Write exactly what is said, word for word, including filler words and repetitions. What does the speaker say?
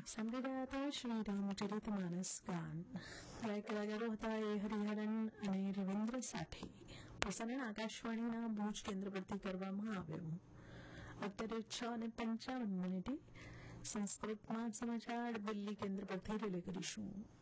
સાંભળી રહ્યા હતા શ્રી રામચરિતમાનસ ગાન. ગાયક કલાકારો હતા એ હરિહરન અને રવિન્દ્ર સાઠી. પ્રસારણ આકાશવાણીના ભુજ કેન્દ્ર પરથી કરવામાં આવ્યું. અત્યારે છ અને પંચાવન મિનિટે સંસ્કૃતમાં સમાચાર દિલ્હી કેન્દ્ર પરથી રિલે કરીશું.